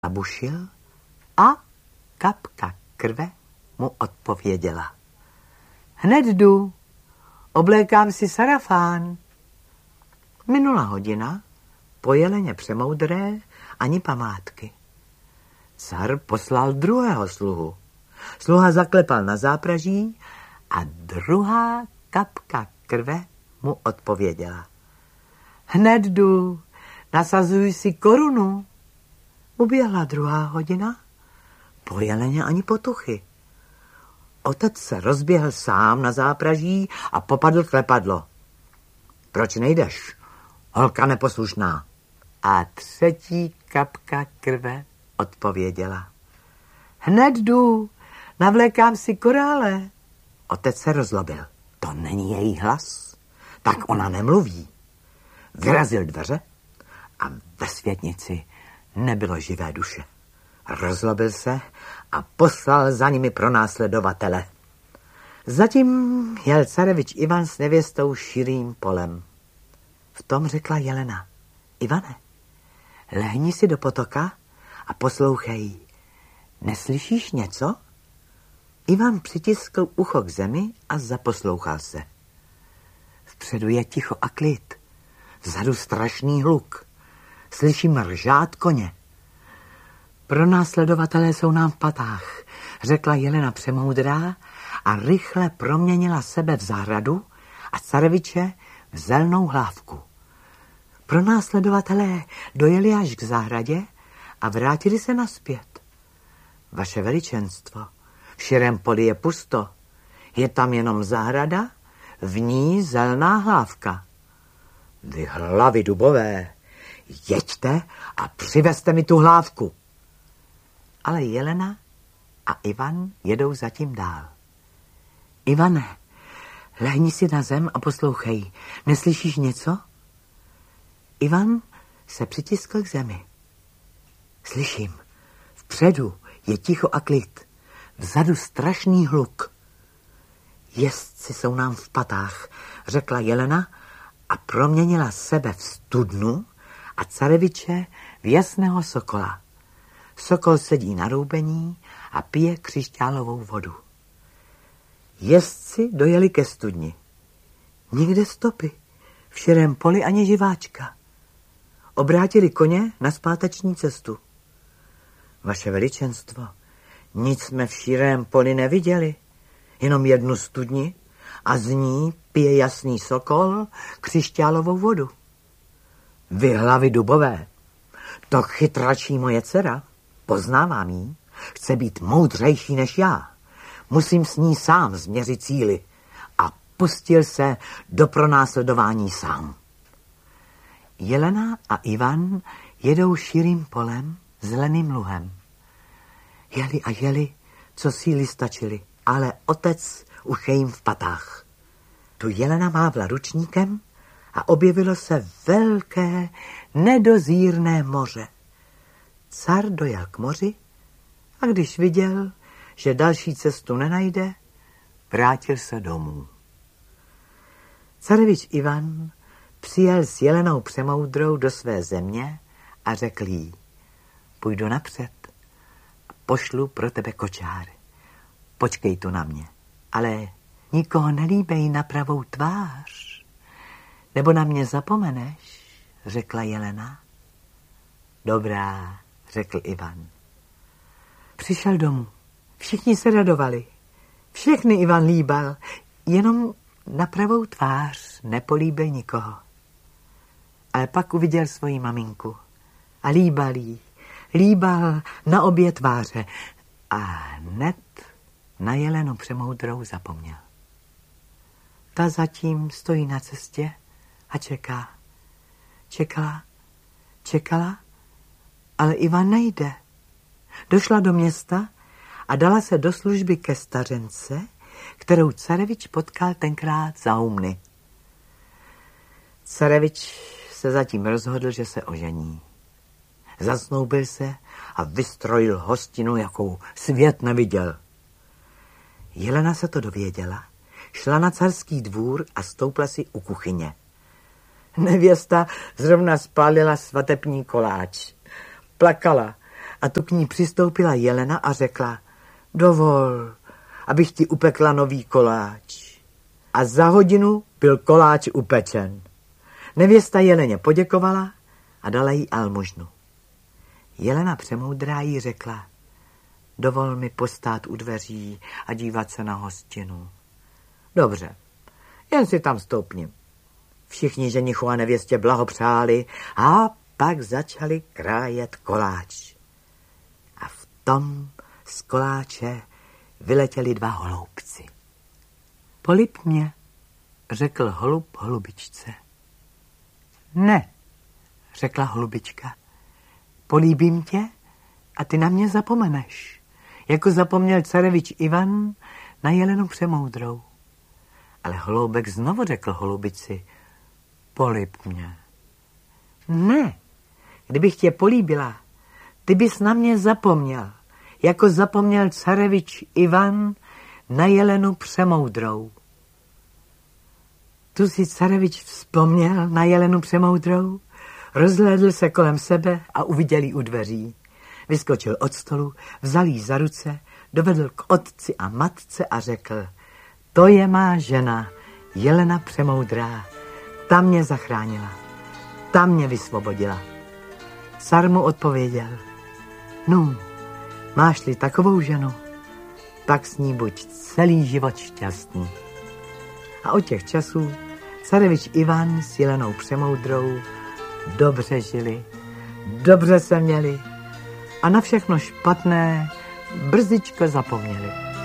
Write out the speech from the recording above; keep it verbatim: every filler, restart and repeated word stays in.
zabušil a kapka krve mu odpověděla. Hned jdu, oblékám si sarafán. Minula hodina, po jeleně přemoudré ani památky. Car poslal druhého sluhu. Sluha zaklepal na zápraží a druhá kapka krve mu odpověděla. Hned jdu, nasazuj si korunu. Uběhla druhá hodina, po jeleně ani potuchy. Otec se rozběhl sám na zápraží a popadl klepadlo. Proč nejdeš, holka neposlušná? A třetí kapka krve odpověděla. Hned jdu, navlékám si korále. Otec se rozlobil. To není její hlas, tak ona nemluví. Vyrazil dveře a ve světnici nebylo živé duše. Rozlobil se a poslal za nimi pronásledovatele. Zatím jel carevič Ivan s nevěstou širým polem. V tom řekla Jelena. Ivane, lehni si do potoka a poslouchej. Neslyšíš něco? Ivan přitiskl ucho k zemi a zaposlouchal se. Vpředu je ticho a klid. Vzadu strašný hluk. Slyším ržát koně. Pronásledovatelé jsou nám v patách, řekla Jelena přemoudrá a rychle proměnila sebe v zahradu a careviče v zelnou hlávku. Pronásledovatelé dojeli až k zahradě a vrátili se nazpět. Vaše veličenstvo, v širém poli je pusto. Je tam jenom zahrada, v ní zelná hlávka. Vy hlavy dubové, jeďte a přivezte mi tu hlávku. Ale Jelena a Ivan jedou zatím dál. Ivane, lehni si na zem a poslouchej. Neslyšíš něco? Ivan se přitiskl k zemi. Slyším, vpředu je ticho a klid. Vzadu strašný hluk. Jezdci jsou nám v patách, řekla Jelena a proměnila sebe v studnu a careviče v jasného sokola. Sokol sedí na roubení a pije křišťálovou vodu. Jezdci dojeli ke studni. Nikde stopy, v širém poli ani živáčka. Obrátili koně na zpáteční cestu. Vaše veličenstvo, nic jsme v širém poli neviděli, jenom jednu studni a z ní pije jasný sokol křišťálovou vodu. Vy hlavy dubové, to chytračí moje dcera, poznávám jí, chce být moudřejší než já. Musím s ní sám změřit síly a pustil se do pronásledování sám. Jelena a Ivan jedou širým polem zeleným luhem. Jeli a jeli, co síly stačily, ale otec už je jim v patách. Tu Jelena mávla ručníkem a objevilo se velké, nedozírné moře. Car dojel k moři a když viděl, že další cestu nenajde, vrátil se domů. Carevič Ivan přijel s Jelenou přemoudrou do své země a řekl jí, půjdu napřed a pošlu pro tebe kočár. Počkej tu na mě, ale nikoho nelíbej na pravou tvář, nebo na mě zapomeneš, řekla Jelena. Dobrá, řekl Ivan. Přišel domů. Všichni se radovali. Všechny Ivan líbal, jenom na pravou tvář nepolíbil nikoho. Ale pak uviděl svoji maminku a líbal jí. Líbal na obě tváře a hned na Jelenu přemoudrou zapomněl. Ta zatím stojí na cestě a čeká. Čekala, čekala, ale Ivan nejde. Došla do města a dala se do služby ke stařence, kterou carevič potkal tenkrát za humny. Carevič se zatím rozhodl, že se ožení. Zasnoubil se a vystrojil hostinu, jakou svět neviděl. Jelena se to dověděla, šla na carský dvůr a stoupla si u kuchyně. Nevěsta zrovna spálila svatební koláč. Plakala A tu k ní přistoupila jelena a řekla, dovol, abych ti upekla nový koláč. A za hodinu byl koláč upečen. Nevěsta jeleně poděkovala a dala jí almužnu. Jelena přemoudrá jí řekla, dovol mi postát u dveří a dívat se na hostinu. Dobře, jen si tam stoupni. Všichni ženichu a nevěstě blahopřáli a pak začali krájet koláč. A v tom z koláče vyletěli dva holoubci. Polib mě, řekl holub holubičce. Ne, řekla holubička, políbím tě a ty na mě zapomeneš, jako zapomněl carevič Ivan na jelenu přemoudrou. Ale holoubek znovu řekl holubici, polib mě. Ne, kdybych tě políbila, ty bys na mě zapomněl, jako zapomněl carevič Ivan na jelenu přemoudrou. Tu si carevič vzpomněl na jelenu přemoudrou, rozhlédl se kolem sebe a uviděl jí u dveří. Vyskočil od stolu, vzal jí za ruce, dovedl k otci a matce a řekl, to je má žena, jelena přemoudrá, ta mě zachránila, ta mě vysvobodila. Car mu odpověděl, no, máš-li takovou ženu, pak s ní buď celý život šťastný. A od těch časů carevič Ivan s jelenou přemoudrou dobře žili, dobře se měli a na všechno špatné brzy zapomněli.